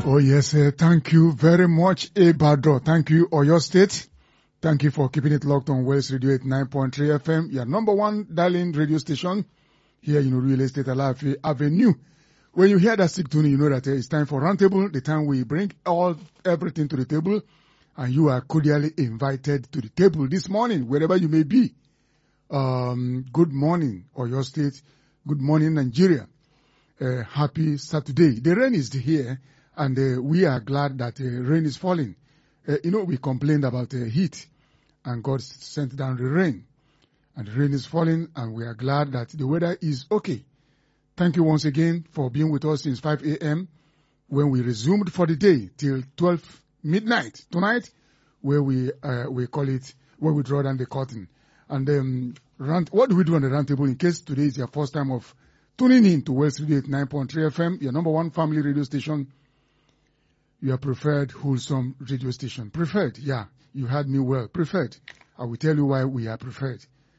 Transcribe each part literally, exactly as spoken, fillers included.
Oh, yes. Uh, thank you very much, Ebado. Thank you, Oyo State. Thank you for keeping it locked on West Radio eighty-nine point three F M, your number one dialing radio station here in Real Estate Alaafin Avenue. When you hear that sick tune, you know that uh, it's time for Roundtable, the time we bring all everything to the table, and you are cordially invited to the table this morning, wherever you may be. Um, good morning, Oyo State. Good morning, Nigeria. Uh, happy Saturday. The rain is here, and uh, we are glad that uh, rain is falling. Uh, you know, we complained about uh, heat, and God sent down the rain. And the rain is falling, and we are glad that the weather is okay. Thank you once again for being with us since five a.m. when we resumed for the day till twelve midnight tonight, where we uh, we call it, where we draw down the curtain. And um, round, what do we do on the roundtable in case today is your first time of tuning in to West Radio eighty-nine point three F M, your number one family radio station, your preferred wholesome radio station. Preferred, yeah, you heard me well. Preferred. I will tell you why we are preferred.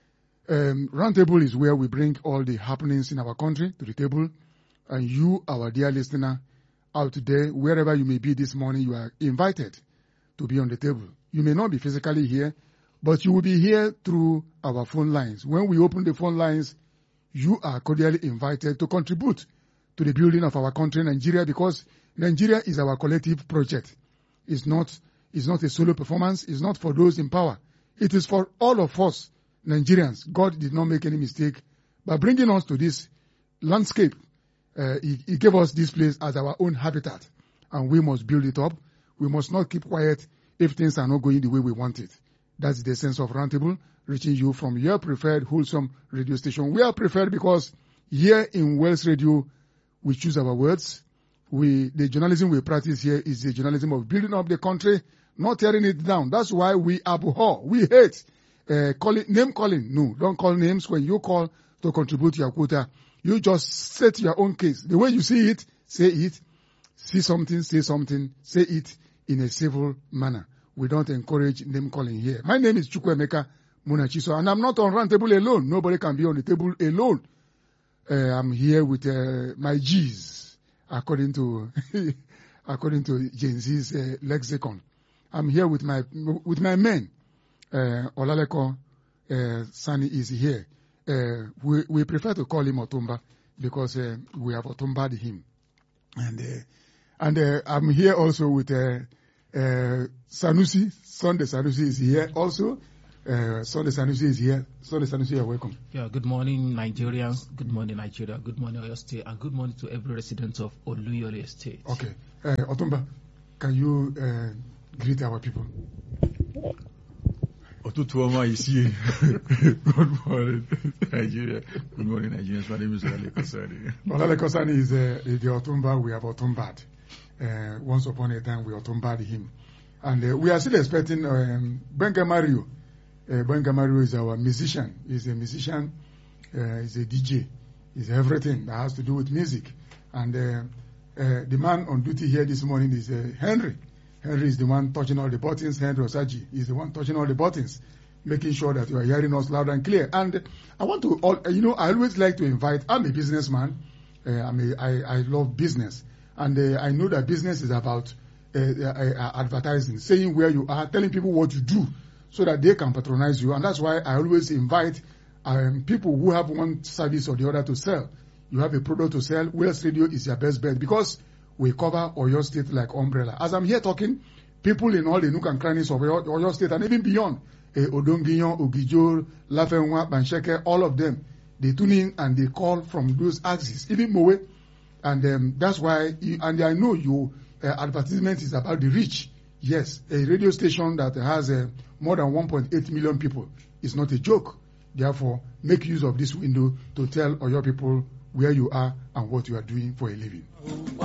Um, Roundtable is where we bring all the happenings in our country to the table, and you, our dear listener, out there, wherever you may be this morning, you are invited to be on the table. You may not be physically here, but you will be here through our phone lines. When we open the phone lines, you are cordially invited to contribute to the building of our country, Nigeria, because Nigeria is our collective project. It's not, it's not a solo performance. It's not for those in power. It is for all of us, Nigerians. God did not make any mistake by bringing us to this landscape. Uh, he, he gave us this place as our own habitat, and we must build it up. We must not keep quiet if things are not going the way we want it. That's the sense of Roundtable, reaching you from your preferred wholesome radio station. We are preferred because here in Wells Radio, we choose our words. We, the journalism we practice here is the journalism of building up the country, not tearing it down. That's why we abhor, we hate uh, calling, name calling. No, don't call names. When you call to contribute to your quota, you just set your own case. The way you see it, say it. See something, say something, say it in a civil manner. We don't encourage name calling here. My name is Chukwuemeka Munachiso, and I'm not on Roundtable alone. Nobody can be on the table alone. Uh, I'm here with uh, my G's, according to according to Gen Z's uh, lexicon. I'm here with my with my men. Uh, Olaleko uh, Sani is here. Uh, we we prefer to call him Otumba because uh, we have Otumba'd him, and uh, and uh, I'm here also with. Uh, Uh, Sanusi, Sunday Sanusi is here also. Uh, Sunday Sanusi is here. Sunday Sanusi, you're welcome. Yeah, good morning, Nigerians. Good morning, Nigeria. Good morning, Oyo State. And good morning to every resident of Oluyole State. Okay. Uh, Otumba, can you uh, greet our people? Otutuoma is here. Good morning, Nigeria. Good morning, Nigerians. My name is Olaleko Sani. Olaleko Sani is uh, the Otumba we have Otumba'd. Uh, once upon a time, we Otumba'd him. And uh, we are still expecting um, Benga Mario. Uh, Benga Mario is our musician. He's a musician. Uh, he's a D J. He's everything that has to do with music. And uh, uh, the man on duty here this morning is uh, Henry. Henry is the one touching all the buttons. Henry Osaji is the one touching all the buttons, making sure that you are hearing us loud and clear. And I want to, all, you know, I always like to invite, I'm a businessman. Uh, I'm a, I, I love business. And uh, I know that business is about uh, uh, advertising, saying where you are, telling people what you do so that they can patronize you. And that's why I always invite um, people who have one service or the other to sell. You have a product to sell, Wells Radio is your best bet because we cover Oyo State like umbrella. As I'm here talking, people in all the nook and crannies of Oyo, Oyo State and even beyond, uh, Odongiyon, Ogijo, Lafenwa, Bansheke, all of them, they tune in and they call from those axes, even Mowe. And um, that's why, you, and I know your uh, advertisement is about the reach. Yes, a radio station that has uh, more than one point eight million people is not a joke. Therefore, make use of this window to tell all your people where you are and what you are doing for a living.